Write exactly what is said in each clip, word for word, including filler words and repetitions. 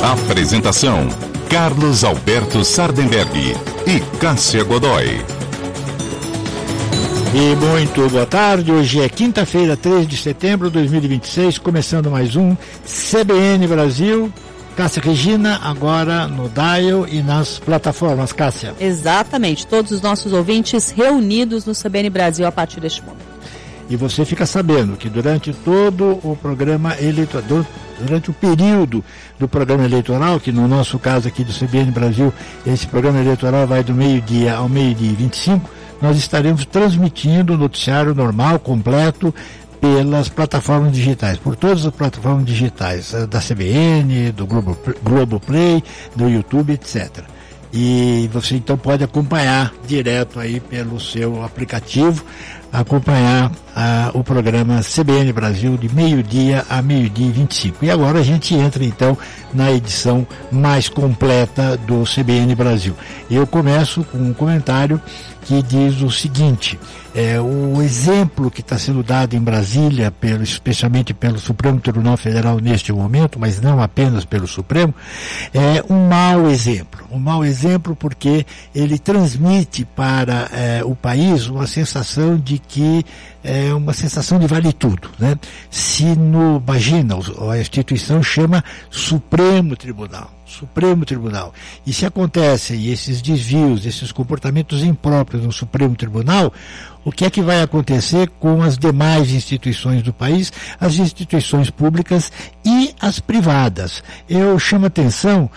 Apresentação: Carlos Alberto Sardenberg e Cássia Godoy. E muito boa tarde, hoje é quinta-feira, três de setembro de dois mil e vinte e seis, começando mais um C B N Brasil. Cássia Regina, agora no Dial e nas plataformas, Cássia. Exatamente, todos os nossos ouvintes reunidos no C B N Brasil a partir deste momento. E você fica sabendo que durante todo o programa eleitoral, durante o período do programa eleitoral, que no nosso caso aqui do C B N Brasil, esse programa eleitoral vai do meio-dia ao meio-dia e vinte e cinco, nós estaremos transmitindo o noticiário normal, completo, pelas plataformas digitais, por todas as plataformas digitais, da C B N, do Globo, Globoplay, do YouTube, etcétera. E você então pode acompanhar direto aí pelo seu aplicativo, acompanhar ah, o programa C B N Brasil de meio-dia a meio-dia e vinte e cinco. E agora a gente entra então na edição mais completa do C B N Brasil. Eu começo com um comentário que diz o seguinte: é, o exemplo que está sendo dado em Brasília, pelo, especialmente pelo Supremo Tribunal Federal neste momento, mas não apenas pelo Supremo, é um mau exemplo. Um mau exemplo porque ele transmite para é, o país uma sensação de que é uma sensação de vale tudo, né? Se no, imagina, a instituição chama Supremo Tribunal. Supremo Tribunal. E se acontecem esses desvios, esses comportamentos impróprios no Supremo Tribunal, o que é que vai acontecer com as demais instituições do país, as instituições públicas e as privadas? Eu chamo atenção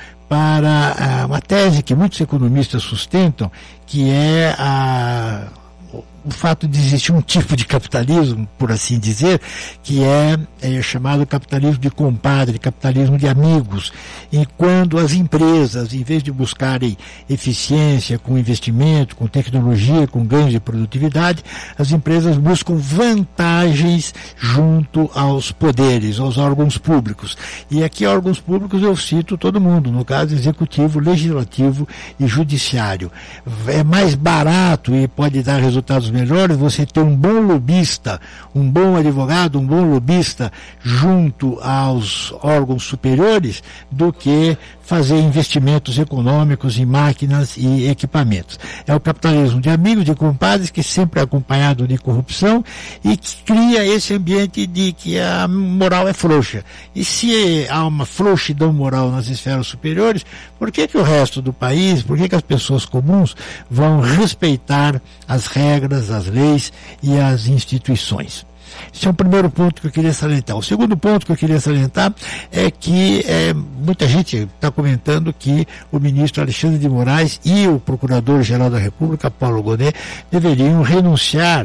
para uma tese que muitos economistas sustentam, que é a... o fato de existir um tipo de capitalismo, por assim dizer, que é, é chamado capitalismo de compadre, capitalismo de amigos, e quando as empresas, em vez de buscarem eficiência com investimento, com tecnologia, com ganhos de produtividade, as empresas buscam vantagens junto aos poderes, aos órgãos públicos. E aqui órgãos públicos eu cito todo mundo, no caso executivo, legislativo e judiciário. É mais barato e pode dar resultados melhores você ter um bom lobista, um bom advogado, um bom lobista junto aos órgãos superiores do que fazer investimentos econômicos em máquinas e equipamentos. É o capitalismo de amigos, de compadres, que sempre é acompanhado de corrupção e que cria esse ambiente de que a moral é frouxa. E se há uma frouxidão moral nas esferas superiores, por que que o resto do país, por que que as pessoas comuns vão respeitar as regras, as leis e as instituições? Esse é o primeiro ponto que eu queria salientar. O segundo ponto que eu queria salientar é que é, muita gente está comentando que o ministro Alexandre de Moraes e o Procurador-Geral da República, Paulo Gonet, deveriam renunciar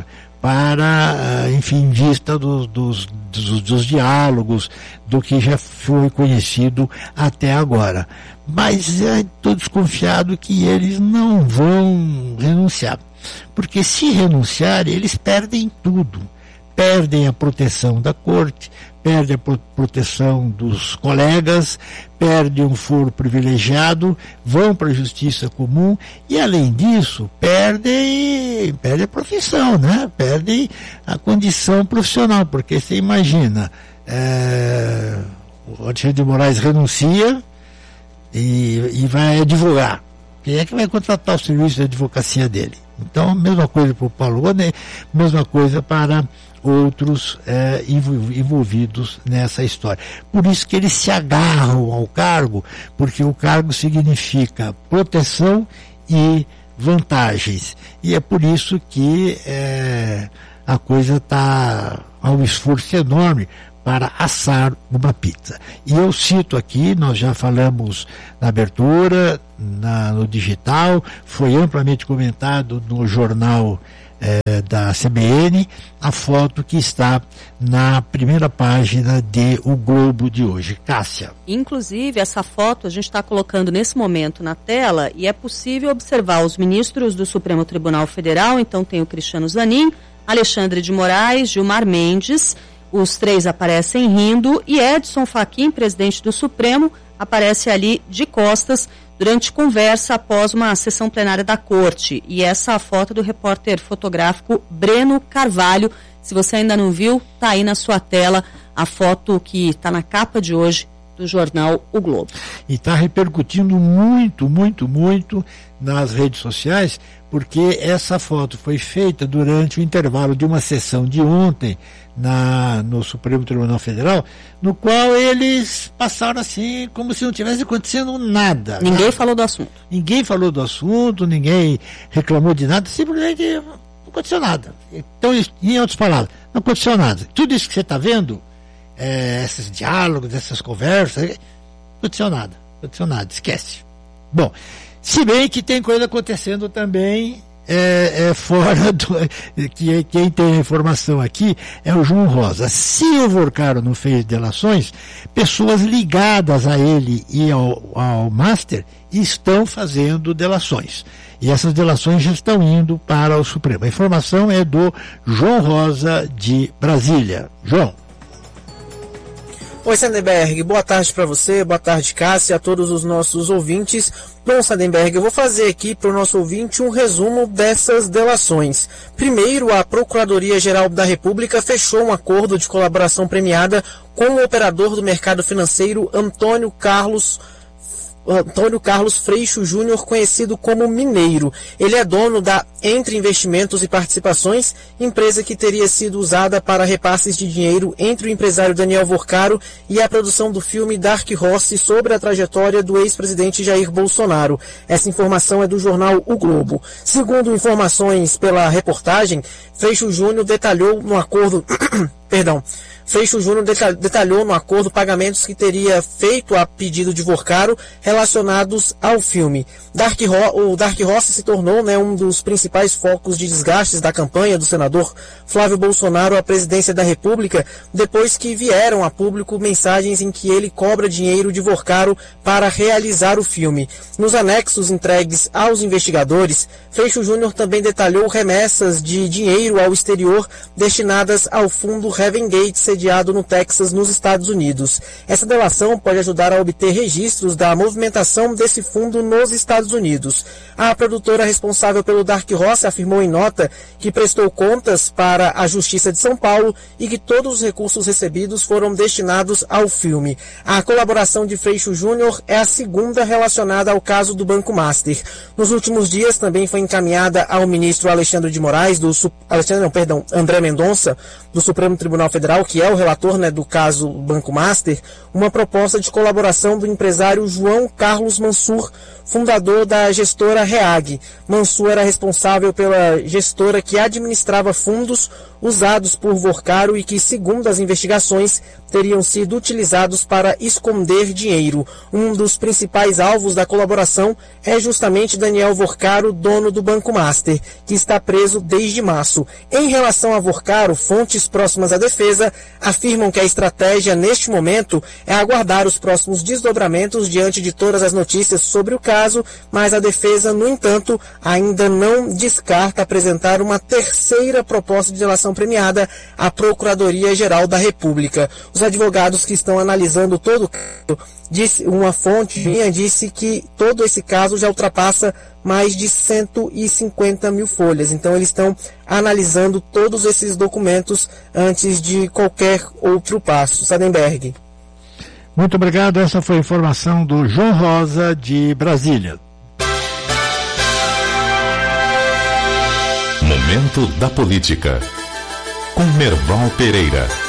para, enfim, em vista do, dos, dos, dos diálogos, do que já foi conhecido até agora. Mas estou desconfiado que eles não vão renunciar, porque se renunciarem, eles perdem tudo. Perdem a proteção da corte, perdem a pro- proteção dos colegas, perdem um foro privilegiado, vão para a justiça comum e, além disso, perdem, perdem a profissão, né? Perdem a condição profissional, porque você imagina, é, o Alexandre de Moraes renuncia e, e vai advogar. Quem é que vai contratar o serviço de advocacia dele? Então, mesma coisa para o Paulo Gonet, mesma coisa para outros é, envolvidos nessa história. Por isso que eles se agarram ao cargo, porque o cargo significa proteção e vantagens. E é por isso que é, a coisa está a um esforço enorme para assar uma pizza. E eu cito aqui, nós já falamos na abertura, na, no digital, foi amplamente comentado no jornal eh, da C B N, a foto que está na primeira página de O Globo de hoje. Cássia. Inclusive, essa foto a gente está colocando nesse momento na tela e é possível observar os ministros do Supremo Tribunal Federal. Então tem o Cristiano Zanin, Alexandre de Moraes, Gilmar Mendes. Os três aparecem rindo e Edson Fachin, presidente do Supremo, aparece ali de costas durante conversa após uma sessão plenária da Corte. E essa é a foto do repórter fotográfico Breno Carvalho. Se você ainda não viu, tá aí na sua tela a foto que está na capa de hoje do jornal O Globo. E está repercutindo muito, muito, muito nas redes sociais, porque essa foto foi feita durante o intervalo de uma sessão de ontem na, no Supremo Tribunal Federal, no qual eles passaram assim, como se não tivesse acontecendo nada. Ninguém nada. falou do assunto. Ninguém falou do assunto, ninguém reclamou de nada, simplesmente não aconteceu nada. Então, em outras palavras, não aconteceu nada. Tudo isso que você está vendo, é, esses diálogos, essas conversas, não aconteceu nada, não aconteceu nada, esquece. Bom, se bem que tem coisa acontecendo também é, é fora do... Que, quem tem a informação aqui é o João Rosa. Se o Vorcaro não fez delações, pessoas ligadas a ele e ao, ao Master estão fazendo delações. E essas delações já estão indo para o Supremo. A informação é do João Rosa, de Brasília. João. Oi, Sardenberg, boa tarde para você, boa tarde, Cássia, a todos os nossos ouvintes. Bom, Sardenberg, eu vou fazer aqui para o nosso ouvinte um resumo dessas delações. Primeiro, a Procuradoria-Geral da República fechou um acordo de colaboração premiada com o operador do mercado financeiro Antônio Carlos Antônio Carlos Freixo Júnior, conhecido como Mineiro. Ele é dono da Entre Investimentos e Participações, empresa que teria sido usada para repasses de dinheiro entre o empresário Daniel Vorcaro e a produção do filme Dark Horse sobre a trajetória do ex-presidente Jair Bolsonaro. Essa informação é do jornal O Globo. Segundo informações pela reportagem, Freixo Júnior detalhou no acordo... Perdão. Freixo Júnior detalhou no acordo pagamentos que teria feito a pedido de Vorcaro relacionados ao filme. Dark Ho- o Dark Horse se tornou, né, um dos principais focos de desgastes da campanha do senador Flávio Bolsonaro à presidência da República, depois que vieram a público mensagens em que ele cobra dinheiro de Vorcaro para realizar o filme. Nos anexos entregues aos investigadores, Freixo Júnior também detalhou remessas de dinheiro ao exterior destinadas ao fundo Heaven Gate, sediado no Texas, nos Estados Unidos. Essa delação pode ajudar a obter registros da movimentação desse fundo nos Estados Unidos. A produtora responsável pelo Dark Horse afirmou em nota que prestou contas para a Justiça de São Paulo e que todos os recursos recebidos foram destinados ao filme. A colaboração de Freixo Júnior é a segunda relacionada ao caso do Banco Master. Nos últimos dias também foi encaminhada ao ministro Alexandre de Moraes, do Alexandre, não, perdão, André Mendonça, do Supremo Tribunal Federal, que é o relator, né, do caso Banco Master, uma proposta de colaboração do empresário João Carlos Mansur, fundador da gestora REAG. Mansur era responsável pela gestora que administrava fundos usados por Vorcaro e que, segundo as investigações, teriam sido utilizados para esconder dinheiro. Um dos principais alvos da colaboração é justamente Daniel Vorcaro, dono do Banco Master, que está preso desde março. Em relação a Vorcaro, fontes próximas à defesa afirmam que a estratégia neste momento é aguardar os próximos desdobramentos diante de todas as notícias sobre o caso, mas a defesa, no entanto, ainda não descarta apresentar uma terceira proposta de delação premiada à Procuradoria-Geral da República. Os advogados que estão analisando todo o caso, disse, uma fonte minha disse que todo esse caso já ultrapassa mais de cento e cinquenta mil folhas. Então eles estão analisando todos esses documentos antes de qualquer outro passo. Sardenberg. Muito obrigado. Essa foi a informação do João Rosa, de Brasília. Momento da Política, com Merval Pereira.